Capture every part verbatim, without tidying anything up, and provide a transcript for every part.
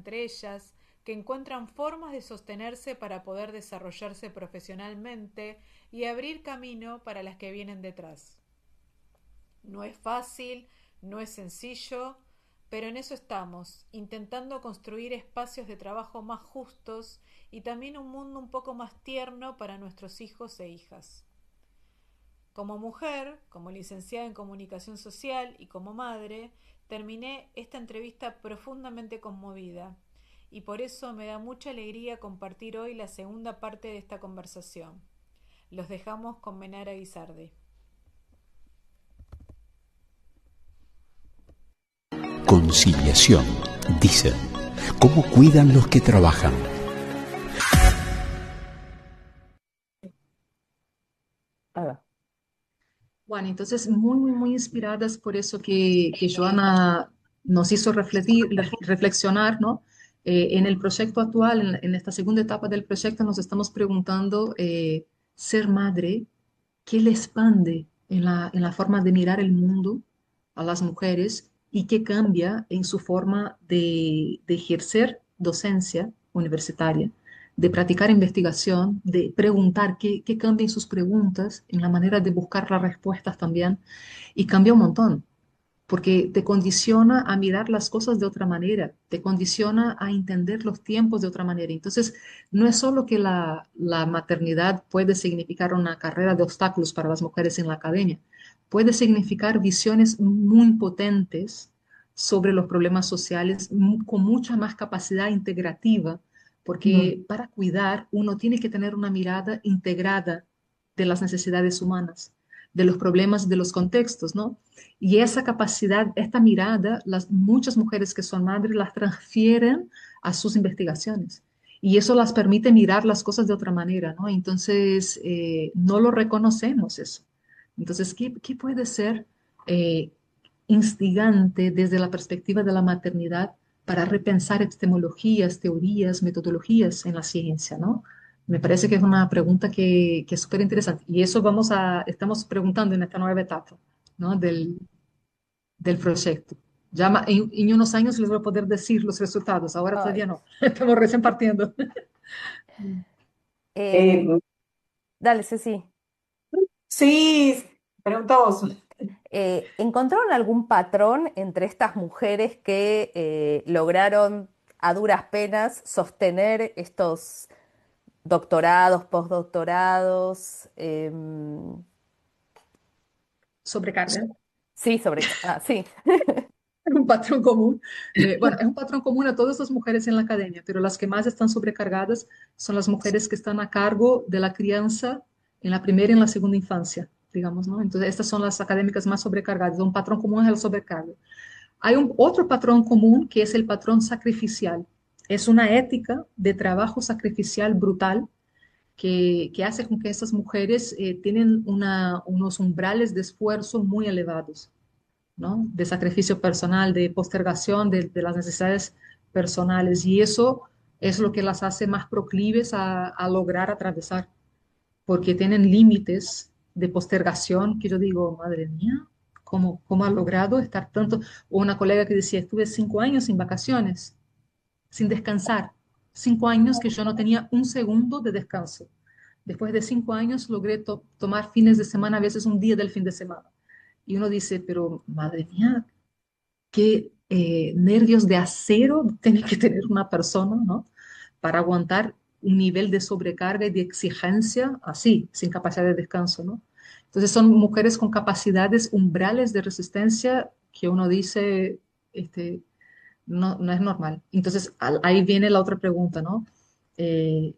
entre ellas, que encuentran formas de sostenerse para poder desarrollarse profesionalmente y abrir camino para las que vienen detrás. No es fácil, no es sencillo, pero en eso estamos, intentando construir espacios de trabajo más justos y también un mundo un poco más tierno para nuestros hijos e hijas. Como mujer, como licenciada en comunicación social y como madre, terminé esta entrevista profundamente conmovida y por eso me da mucha alegría compartir hoy la segunda parte de esta conversación. Los dejamos con Menara Guisardi. Conciliación, dicen. ¿Cómo cuidan los que trabajan? Ah. Bueno, entonces muy, muy, muy inspiradas por eso que, que Joana nos hizo refletir, reflexionar, ¿no? Eh, en el proyecto actual, en, en esta segunda etapa del proyecto, nos estamos preguntando, eh, ser madre, ¿qué le expande en la, en la forma de mirar el mundo a las mujeres y qué cambia en su forma de, de ejercer docencia universitaria, de practicar investigación, de preguntar qué, qué cambia en sus preguntas, en la manera de buscar las respuestas también? Y cambia un montón porque te condiciona a mirar las cosas de otra manera, te condiciona a entender los tiempos de otra manera. Entonces, no es solo que la, la maternidad puede significar una carrera de obstáculos para las mujeres en la academia, puede significar visiones muy potentes sobre los problemas sociales mu- con mucha más capacidad integrativa, porque para cuidar uno tiene que tener una mirada integrada de las necesidades humanas, de los problemas, de los contextos, ¿no? Y esa capacidad, esta mirada, las muchas mujeres que son madres las transfieren a sus investigaciones. Y eso las permite mirar las cosas de otra manera, ¿no? Entonces, eh, no lo reconocemos eso. Entonces, ¿qué, qué puede ser eh, instigante desde la perspectiva de la maternidad para repensar epistemologías, teorías, metodologías en la ciencia, ¿no? Me parece que es una pregunta que, que es súper interesante. Y eso vamos a, estamos preguntando en esta nueva etapa, ¿no? del, del proyecto. Ya ma- en, en unos años les voy a poder decir los resultados, ahora Ay. todavía no, estamos recién partiendo. Eh, Eh, dale, Ceci. sí, pregunta vos. Eh, ¿encontraron algún patrón entre estas mujeres que eh, lograron a duras penas sostener estos doctorados, postdoctorados? Em, Sobrecarga. sí, sobre... Ah, sí. Es un patrón común. Eh, bueno, es un patrón común a todas las mujeres en la academia, pero las que más están sobrecargadas son las mujeres que están a cargo de la crianza en la primera y en la segunda infancia, digamos, ¿no? Entonces, estas son las académicas más sobrecargadas. Un patrón común es el sobrecargo. Hay un otro patrón común que es el patrón sacrificial. Es una ética de trabajo sacrificial brutal que, que hace con que estas mujeres eh, tienen una, unos umbrales de esfuerzo muy elevados, ¿no? De sacrificio personal, de postergación de, de las necesidades personales. Y eso es lo que las hace más proclives a, a lograr atravesar, porque tienen límites de postergación que yo digo, madre mía, ¿cómo, cómo ha logrado estar tanto? O una colega que decía, estuve cinco años sin vacaciones, sin descansar, cinco años que yo no tenía un segundo de descanso. Después de cinco años logré to tomar fines de semana, a veces un día del fin de semana. Y uno dice, pero madre mía, qué eh, nervios de acero tiene que tener una persona, ¿no? Para aguantar un nivel de sobrecarga y de exigencia así, sin capacidad de descanso, ¿no? Entonces son mujeres con capacidades umbrales de resistencia que uno dice, este, no, no es normal. Entonces al- ahí viene la otra pregunta, ¿no? Eh,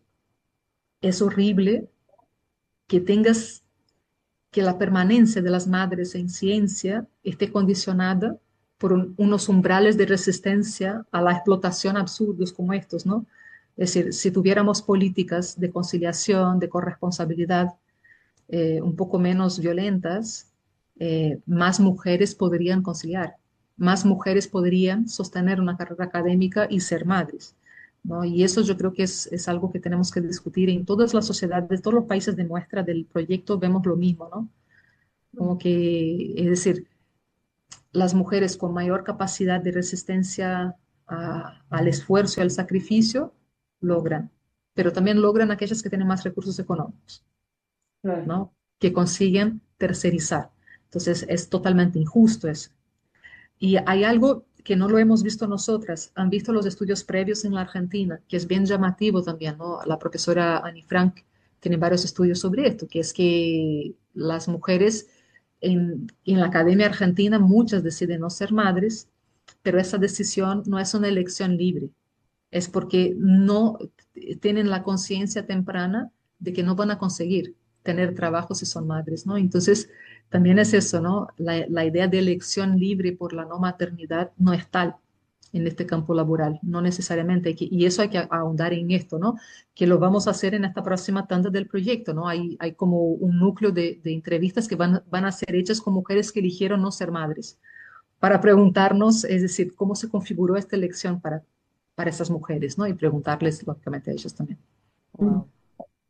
es horrible que tengas que la permanencia de las madres en ciencia esté condicionada por un- unos umbrales de resistencia a la explotación absurdos como estos, ¿no? Es decir, si tuviéramos políticas de conciliación, de corresponsabilidad eh, un poco menos violentas, eh, más mujeres podrían conciliar, más mujeres podrían sostener una carrera académica y ser madres, ¿no? Y eso yo creo que es, es algo que tenemos que discutir en todas las sociedades, todos los países de muestra del proyecto vemos lo mismo, ¿no? Como que, es decir, las mujeres con mayor capacidad de resistencia a- al esfuerzo y al sacrificio, logran. Pero también logran aquellas que tienen más recursos económicos, Claro. ¿no? Que consiguen tercerizar. Entonces, es totalmente injusto eso. Y hay algo que no lo hemos visto nosotras, han visto los estudios previos en la Argentina, que es bien llamativo también, ¿no? La profesora Annie Frank tiene varios estudios sobre esto, que es que las mujeres en, en la academia argentina, muchas deciden no ser madres, pero esa decisión no es una elección libre, es porque no tienen la conciencia temprana de que no van a conseguir tener trabajo si son madres, ¿no? Entonces, también es eso, ¿no? La, la idea de elección libre por la no maternidad no es tal en este campo laboral, no necesariamente, hay que- y eso hay que ahondar en esto, ¿no? Que lo vamos a hacer en esta próxima tanda del proyecto, ¿no? Hay, hay como un núcleo de, de entrevistas que van, van a ser hechas con mujeres que eligieron no ser madres para preguntarnos, es decir, cómo se configuró esta elección para, para esas mujeres, ¿no? Y preguntarles, lógicamente, a ellos también. Mm. Wow.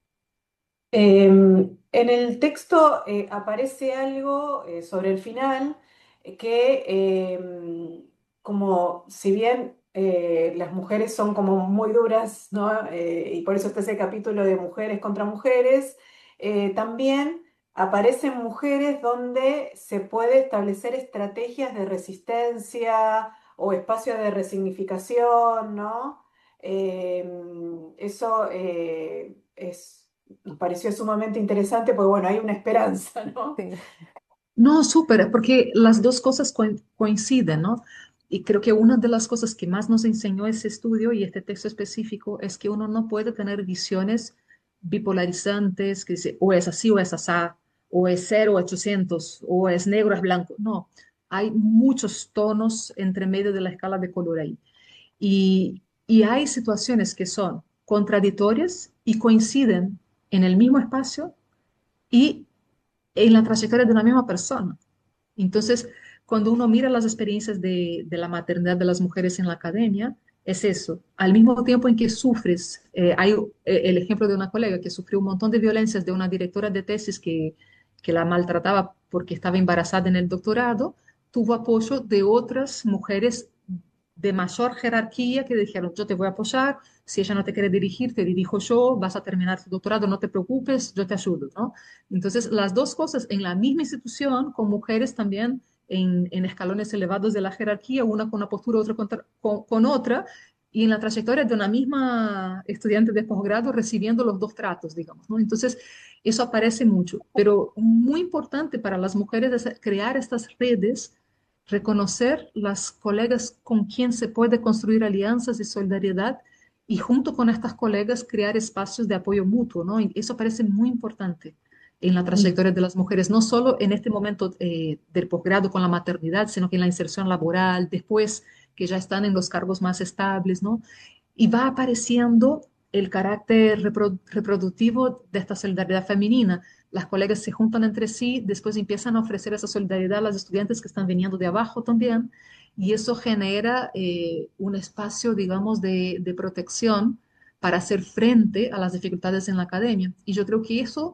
Em, en el texto eh, aparece algo eh, sobre el final eh, que, em, como si bien eh, las mujeres son como muy duras, ¿no? Eh, y por eso está ese capítulo de mujeres contra mujeres, eh, también aparecen mujeres donde se puede establecer estrategias de resistencia o espacios de resignificación, ¿no? Em, eso eh, es nos pareció sumamente interesante porque, bueno, hay una esperanza, ¿no? Sí, No, súper, porque las dos cosas coin- coinciden, ¿no? Y creo que una de las cosas que más nos enseñó ese estudio y este texto específico es que uno no puede tener visiones bipolarizantes, que dice, o es así o es asá, o es cero o ochocientos, o es negro o es blanco. No, hay muchos tonos entre medio de la escala de color ahí. Y, y hay situaciones que son contradictorias y coinciden en el mismo espacio y en la trayectoria de la misma persona. Entonces, cuando uno mira las experiencias de, de la maternidad de las mujeres en la academia, es eso. Al mismo tiempo en que sufres, eh, hay eh, el ejemplo de una colega que sufrió un montón de violencias de una directora de tesis que, que la maltrataba porque estaba embarazada en el doctorado, tuvo apoyo de otras mujeres de mayor jerarquía que dijeron, yo te voy a apoyar, si ella no te quiere dirigir, te dirijo yo, vas a terminar tu doctorado, no te preocupes, yo te ayudo, ¿no? Entonces, las dos cosas en la misma institución, con mujeres también en, en escalones elevados de la jerarquía, una con una postura, otra contra- con, con otra, y en la trayectoria de una misma estudiante de posgrado recibiendo los dos tratos, digamos, ¿no? Entonces, eso aparece mucho, pero muy importante para las mujeres es crear estas redes, reconocer las colegas con quien se puede construir alianzas de solidaridad y junto con estas colegas crear espacios de apoyo mutuo, ¿no? Y eso parece muy importante en la Mm. trayectoria de las mujeres, no solo en este momento eh, del posgrado con la maternidad, sino que en la inserción laboral, después que ya están en los cargos más estables, ¿no? Y va apareciendo el carácter repro- reproductivo de esta solidaridad femenina. Las colegas se juntan entre sí, después empiezan a ofrecer esa solidaridad a las estudiantes que están viniendo de abajo también, y eso genera eh, un espacio, digamos, de, de protección para hacer frente a las dificultades en la academia. Y yo creo que eso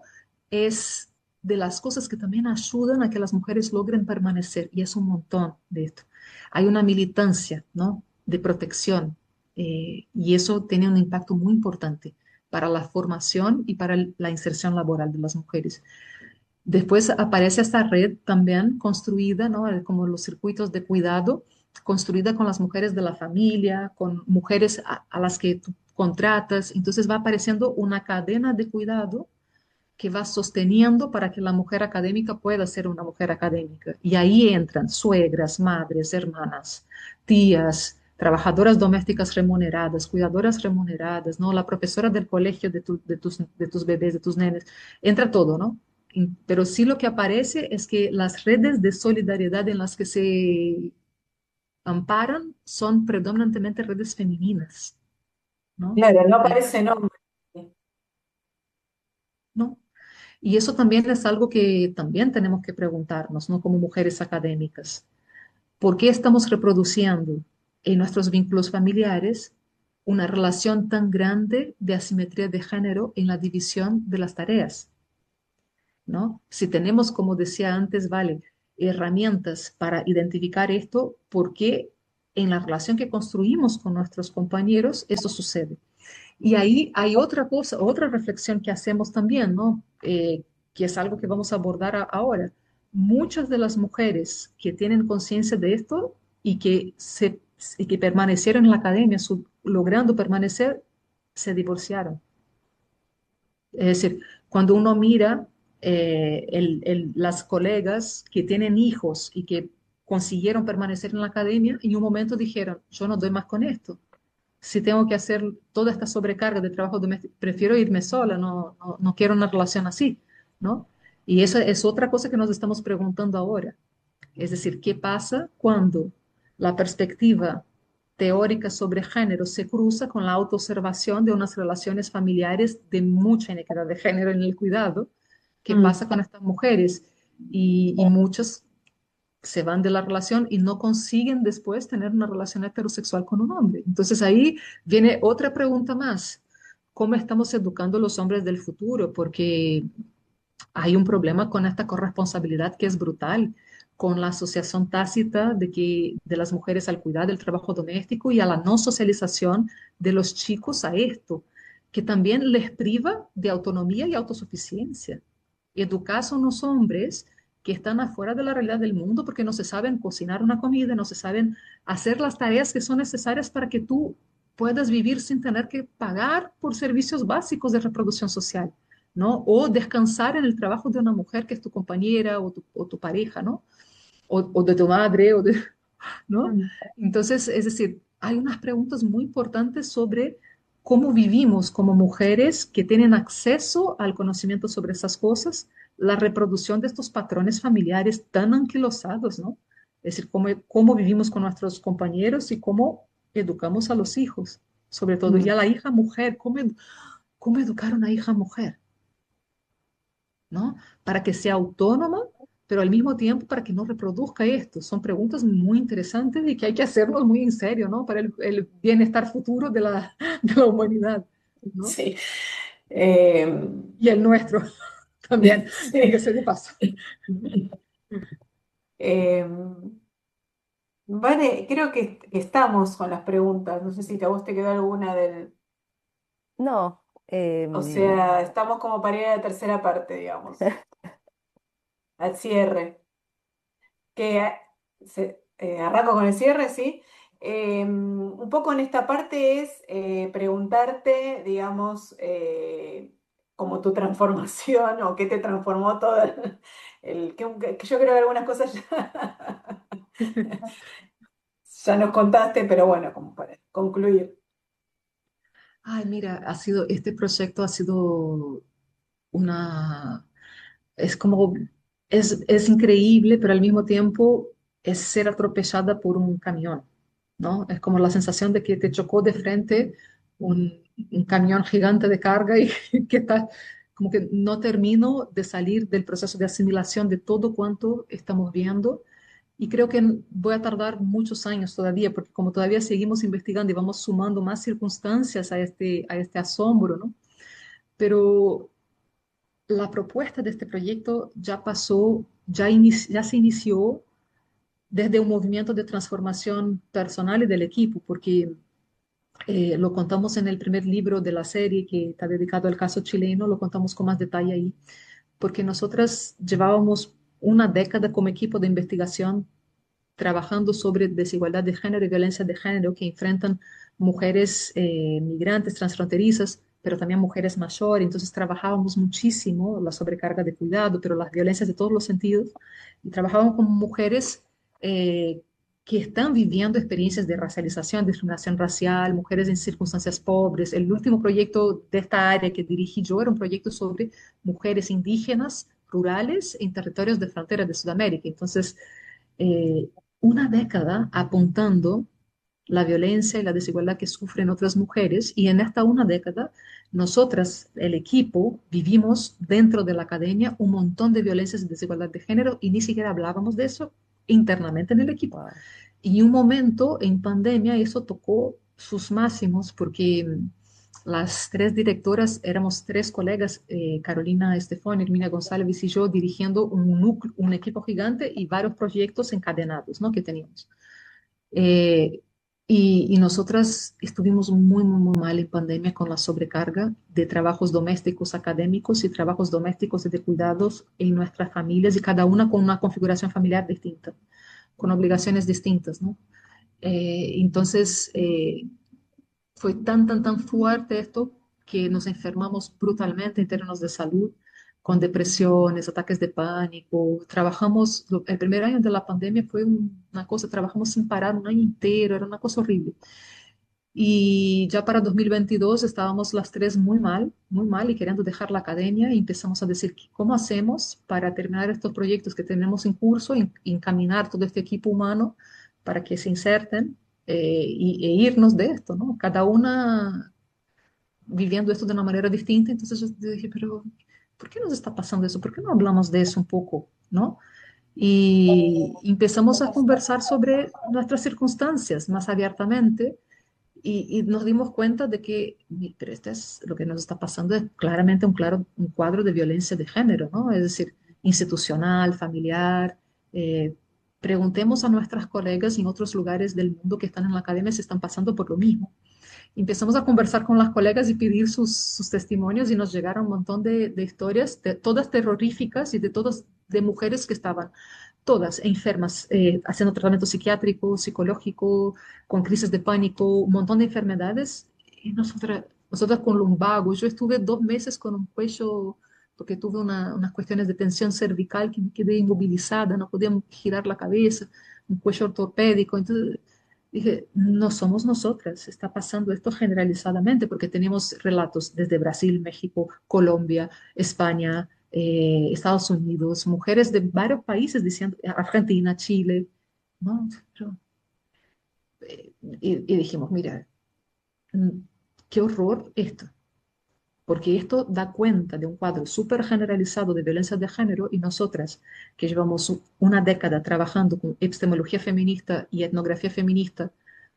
es de las cosas que también ayudan a que las mujeres logren permanecer, y es un montón de esto. Hay una militancia, ¿no? De protección, eh, y eso tiene un impacto muy importante para la formación y para el- la inserción laboral de las mujeres. Después aparece esta red también construida, ¿no? Eh, Como los circuitos de cuidado, construida con las mujeres de la familia, con mujeres a, a las que tú contratas. Entonces va apareciendo una cadena de cuidado que va sosteniendo para que la mujer académica pueda ser una mujer académica. Y ahí entran suegras, madres, hermanas, tías, trabajadoras domésticas remuneradas, cuidadoras remuneradas, ¿no? La profesora del colegio de, tu- de tus, de tus bebés, de tus nenes. Entra todo, ¿no? Pero sí lo que aparece es que las redes de solidaridad en las que se amparan son predominantemente redes femeninas, ¿no? Claro, no Hay- aparece nombre. ¿no? Y eso también es algo que también tenemos que preguntarnos, ¿no? Como mujeres académicas. ¿Por qué estamos reproduciendo en nuestros vínculos familiares una relación tan grande de asimetría de género en la división de las tareas, ¿no? Si tenemos, como decía antes, vale, herramientas para identificar esto, ¿por qué en la relación que construimos con nuestros compañeros, eso sucede. Y ahí hay otra cosa, otra reflexión que hacemos también, ¿no? Eh, que es algo que vamos a abordar a- ahora. Muchas de las mujeres que tienen conciencia de esto y que, se, y que permanecieron en la academia, su- logrando permanecer, se divorciaron. Es decir, cuando uno mira eh, el- el- las colegas que tienen hijos y que consiguieron permanecer en la academia, en un momento dijeron, yo no doy más con esto. Si tengo que hacer toda esta sobrecarga de trabajo doméstico, prefiero irme sola, no, no, no quiero una relación así, ¿no? Y eso es otra cosa que nos estamos preguntando ahora. Es decir, ¿qué pasa cuando la perspectiva teórica sobre género se cruza con la autoobservación de unas relaciones familiares de mucha inequidad de género en el cuidado? ¿Qué Mm, pasa con estas mujeres? Y, y muchas se van de la relación y no consiguen después tener una relación heterosexual con un hombre. Entonces ahí viene otra pregunta más. ¿Cómo estamos educando a los hombres del futuro? Porque hay un problema con esta corresponsabilidad que es brutal, con la asociación tácita de, que, de las mujeres al cuidado del trabajo doméstico y a la no socialización de los chicos a esto, que también les priva de autonomía y autosuficiencia. Educar a unos hombres que están afuera de la realidad del mundo porque no se saben cocinar una comida, no se saben hacer las tareas que son necesarias para que tú puedas vivir sin tener que pagar por servicios básicos de reproducción social. ¿No? O descansar en el trabajo de una mujer que es tu compañera o tu, o tu pareja, ¿no? O, o, de tu madre, o de, ¿no? mm, Entonces, es decir, hay unas preguntas muy importantes sobre cómo vivimos como mujeres que tienen acceso al conocimiento sobre esas cosas, la reproducción de estos patrones familiares tan anquilosados, ¿no? Es decir, cómo, cómo vivimos con nuestros compañeros y cómo educamos a los hijos, sobre todo, y mm, a la hija mujer, cómo, cómo educar a una hija mujer. ¿No? Para que sea autónoma, pero al mismo tiempo para que no reproduzca esto. Son preguntas muy interesantes y que hay que hacernos muy en serio, ¿no? Para el, el bienestar futuro de la, de la humanidad, ¿no? sí. Eh, Y el nuestro también, sí. dígase de paso. Eh, Vale, creo que que estamos con las preguntas. No sé si a vos te quedó alguna del... No, O em, sea, estamos como para ir a la tercera parte, digamos, al cierre. Que eh, se- eh, arranco con el cierre, ¿sí? Eh, un poco en esta parte es eh, preguntarte, digamos, eh, como tu transformación o qué te transformó todo el... el- que, que yo creo que algunas cosas ya, ya nos contaste, pero bueno, como para concluir. Ay, mira, ha sido, este proyecto ha sido una, es como, es, es increíble, pero al mismo tiempo es ser atropellada por un camión, ¿no? Es como la sensación de que te chocó de frente un, un camión gigante de carga y que está, como que no termino de salir del proceso de asimilación de todo cuanto estamos viendo. Y creo que voy a tardar muchos años todavía, porque como todavía seguimos investigando y vamos sumando más circunstancias a este, a este asombro, ¿no? Pero la propuesta de este proyecto ya pasó, ya, inici- ya se inició desde un movimiento de transformación personal y del equipo, porque eh, lo contamos en el primer libro de la serie que está dedicado al caso chileno, lo contamos con más detalle ahí, porque nosotras llevábamos una década como equipo de investigación trabajando sobre desigualdad de género y violencia de género que enfrentan mujeres eh, migrantes, transfronterizas, pero también mujeres mayores. Entonces trabajábamos muchísimo la sobrecarga de cuidado, pero las violencias de todos los sentidos. Y trabajábamos con mujeres eh, que están viviendo experiencias de racialización, discriminación racial, mujeres en circunstancias pobres. El último proyecto de esta área que dirigí yo era un proyecto sobre mujeres indígenas rurales en territorios de frontera de Sudamérica. Entonces, eh, una década apuntando la violencia y la desigualdad que sufren otras mujeres y en esta una década nosotras, el equipo, vivimos dentro de la academia un montón de violencias y desigualdad de género y ni siquiera hablábamos de eso internamente en el equipo. wow. Y un momento en pandemia eso tocó sus máximos porque mm, las tres directoras éramos tres colegas, eh, Carolina Estefón, Herminia González y yo, dirigiendo un, núcleo, un equipo gigante y varios proyectos encadenados, ¿no? que teníamos. Eh, Y, y nosotras estuvimos muy, muy, muy mal en pandemia con la sobrecarga de trabajos domésticos académicos y trabajos domésticos y de cuidados en nuestras familias y cada una con una configuración familiar distinta, con obligaciones distintas, ¿no? Eh, entonces, eh, fue tan, tan, tan fuerte esto que nos enfermamos brutalmente en términos de salud, con depresiones, ataques de pánico. Trabajamos, lo- el primer año de la pandemia fue un- una cosa, trabajamos sin parar un año entero, era una cosa horrible. Y ya para dos mil veintidós estábamos las tres muy mal, muy mal y queriendo dejar la academia y empezamos a decir, ¿cómo hacemos para terminar estos proyectos que tenemos en curso, y encaminar todo este equipo humano para que se inserten eh, y, e irnos de esto, ¿no? Cada una viviendo esto de una manera distinta. Entonces yo dije, pero ¿por qué nos está pasando eso? ¿Por qué no hablamos de eso un poco, ¿no? Y empezamos a conversar sobre nuestras circunstancias más abiertamente y, y nos dimos cuenta de que, pero este es lo que nos está pasando, es claramente un, claro, un cuadro de violencia de género, ¿no? Es decir, institucional, familiar. Eh, Preguntemos a nuestras colegas en otros lugares del mundo que están en la academia si están pasando por lo mismo. Empezamos a conversar con las colegas y pedir sus, sus testimonios y nos llegaron un montón de, de historias, de, todas terroríficas y de todas de mujeres que estaban todas enfermas, eh, haciendo tratamiento psiquiátrico, psicológico, con crisis de pánico, un montón de enfermedades. Y nosotras, nosotras con lumbago, yo estuve dos meses con un cuello, porque tuve una, unas cuestiones de tensión cervical que me quedé inmovilizada, no podía girar la cabeza, un cuello ortopédico. Entonces dije, no somos nosotras, está pasando esto generalizadamente, porque tenemos relatos desde Brasil, México, Colombia, España, eh, Estados Unidos, mujeres de varios países diciendo, Argentina, Chile, ¿no? Pero, eh, y, y dijimos, mira, mm, qué horror esto, porque esto da cuenta de un cuadro súper generalizado de violencia de género y nosotras, que llevamos u- una década trabajando con epistemología feminista y etnografía feminista,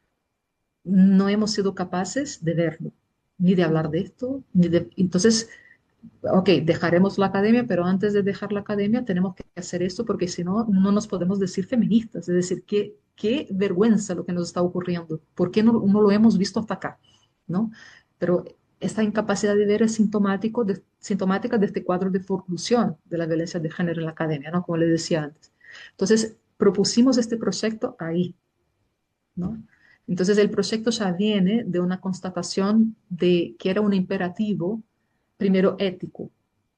no hemos sido capaces de verlo, ni de hablar de esto, ni de... Entonces, ok, dejaremos la academia, pero antes de dejar la academia tenemos que hacer esto porque si no, no nos podemos decir feministas. Es decir, qué, qué vergüenza lo que nos está ocurriendo. ¿Por qué no, no lo hemos visto hasta acá? ¿No? Pero esta incapacidad de ver es sintomático de, sintomática de este cuadro de forclusión de la violencia de género en la academia, ¿no? Como les decía antes. Entonces, propusimos este proyecto ahí, ¿no? Entonces el proyecto ya viene de una constatación de que era un imperativo, primero ético,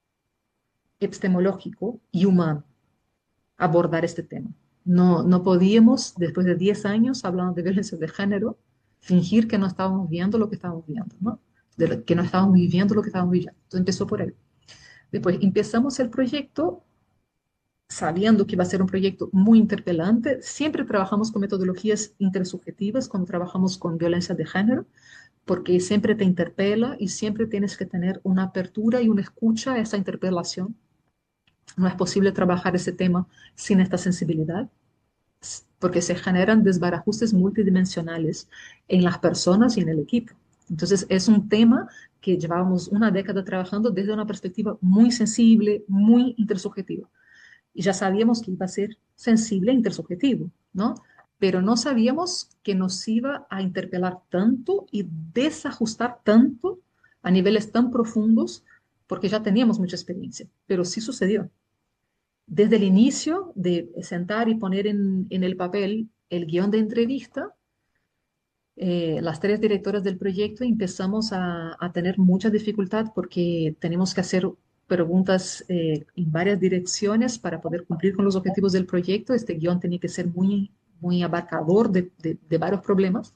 epistemológico y humano, abordar este tema. No, no podíamos, después de diez años hablando de violencia de género, fingir que no estábamos viendo lo que estábamos viendo, ¿no? De lo, que no estábamos viviendo lo que estábamos viviendo. Entonces empezó por ahí. Después empezamos el proyecto sabiendo que va a ser un proyecto muy interpelante. Siempre trabajamos con metodologías intersubjetivas cuando trabajamos con violencia de género, porque siempre te interpela y siempre tienes que tener una apertura y una escucha a esa interpelación. No es posible trabajar ese tema sin esta sensibilidad, porque se generan desbarajustes multidimensionales en las personas y en el equipo. Entonces, es un tema que llevábamos una década trabajando desde una perspectiva muy sensible, muy intersubjetiva. Y ya sabíamos que iba a ser sensible e intersubjetivo, ¿no? Pero no sabíamos que nos iba a interpelar tanto y desajustar tanto a niveles tan profundos, porque ya teníamos mucha experiencia, pero sí sucedió. Desde el inicio de sentar y poner en, en el papel el guión de entrevista, eh, las tres directoras del proyecto empezamos a, a tener mucha dificultad porque tenemos que hacer preguntas eh, en varias direcciones para poder cumplir con los objetivos del proyecto. Este guión tenía que ser muy, muy abarcador de, de, de varios problemas.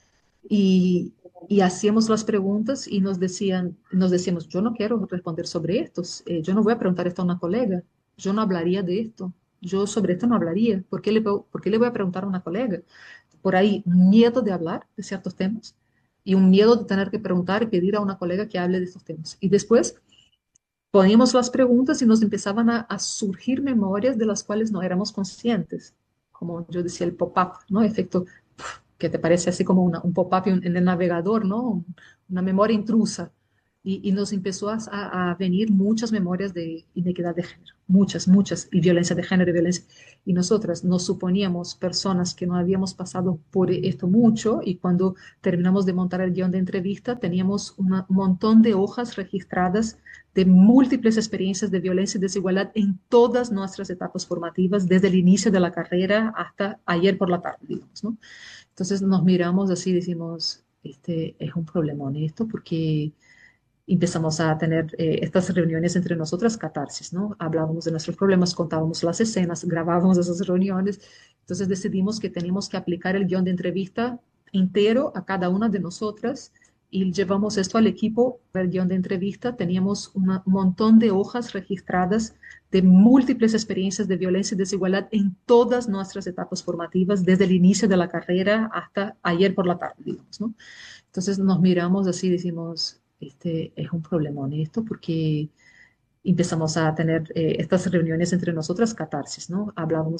Y, y hacíamos las preguntas y nos decían, nos decíamos, yo no quiero responder sobre esto, eh, yo no voy a preguntar esto a una colega, yo no hablaría de esto, yo sobre esto no hablaría, ¿por qué le, por qué le voy a preguntar a una colega? Por ahí, miedo de hablar de ciertos temas y un miedo de tener que preguntar y pedir a una colega que hable de estos temas. Y después poníamos las preguntas y nos empezaban a, a surgir memorias de las cuales no éramos conscientes, como yo decía, el pop-up, ¿no? Efecto que te parece así como una, un pop-up en, en el navegador, ¿no? Un- una memoria intrusa. Y, y nos empezó a, a, venir muchas memorias de inequidad de género, muchas, muchas, y violencia de género y violencia. Y nosotras nos suponíamos personas que no habíamos pasado por esto mucho, y cuando terminamos de montar el guión de entrevista, teníamos una, un montón de hojas registradas de múltiples experiencias de violencia y desigualdad en todas nuestras etapas formativas, desde el inicio de la carrera hasta ayer por la tarde, digamos, ¿no? Entonces nos miramos así y decimos, este es un problemón esto, porque empezamos a tener eh, estas reuniones entre nosotras, catarsis, ¿no? Hablábamos de nuestros problemas, contábamos las escenas, grabábamos esas reuniones. Entonces decidimos que teníamos que aplicar el guión de entrevista entero a cada una de nosotras y llevamos esto al equipo del guión de entrevista. Teníamos una- un montón de hojas registradas de múltiples experiencias de violencia y desigualdad en todas nuestras etapas formativas, desde el inicio de la carrera hasta ayer por la tarde, digamos, ¿no? Entonces nos miramos así y decimos, este es un problemón esto, porque empezamos a tener eh, estas reuniones entre nosotras, catarsis, ¿no? Hablábamos